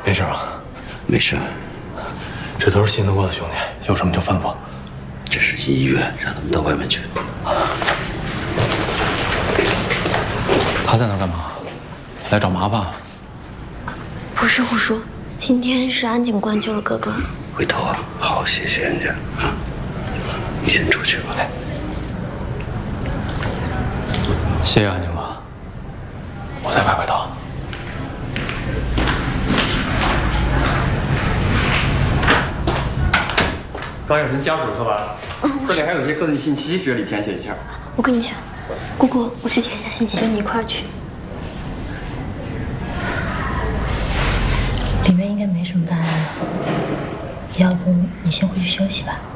没事吧？ 没事。 这都是信得过的兄弟，有什么就吩咐。 这是医院，让他们到外面去。 他在那干嘛？来找麻烦？ 不是胡说，今天是安警官救了哥哥。 回头啊，好好谢谢人家啊。你先出去吧。 谢谢安警官，我再快快到。 高远晨家属是吧？这里还有一些个人信息，需要你填写一下。 我跟你讲，姑姑，我去填一下信息，跟你一块儿去。 里面应该没什么大碍，要不你先回去休息吧。